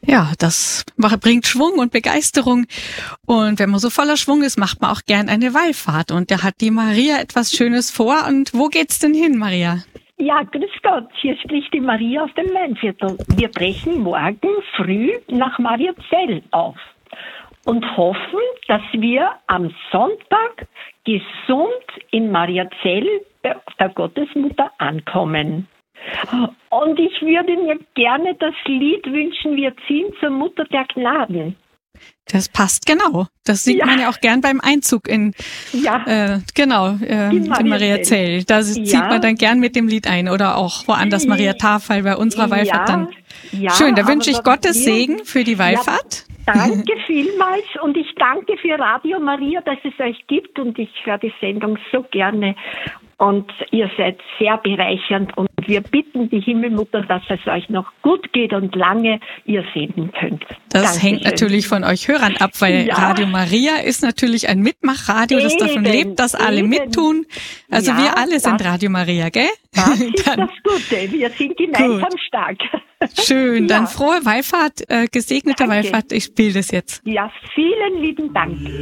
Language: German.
Ja, das bringt Schwung und Begeisterung. Und wenn man so voller Schwung ist, macht man auch gern eine Wallfahrt. Und da hat die Maria etwas Schönes vor. Und wo geht's denn hin, Maria? Ja, grüß Gott, hier spricht die Maria aus dem Mainviertel. Wir brechen morgen früh nach Mariazell auf und hoffen, dass wir am Sonntag gesund in Mariazell bei der Gottesmutter ankommen. Und ich würde mir gerne das Lied wünschen, wir ziehen zur Mutter der Gnaden. Das passt genau. Das singt man ja auch gern beim Einzug in Mariazell. Da zieht man dann gern mit dem Lied ein oder auch woanders Maria Tafel bei unserer Wallfahrt dann. Ja, schön, da wünsche ich Gottes Segen für die Wallfahrt. Ja, danke vielmals und ich danke für Radio Maria, dass es euch gibt und ich höre die Sendung so gerne. Und ihr seid sehr bereichernd und wir bitten die Himmelmutter, dass es euch noch gut geht und lange ihr senden könnt. Das hängt natürlich von euch Hörern ab, weil Radio Maria ist natürlich ein Mitmachradio, das davon lebt, dass alle mittun. Also wir alle sind Radio Maria, gell? Das ist das Gute, wir sind gemeinsam stark. Schön, dann frohe Wallfahrt, gesegnete Wallfahrt, ich spiele das jetzt. Ja, vielen lieben Dank.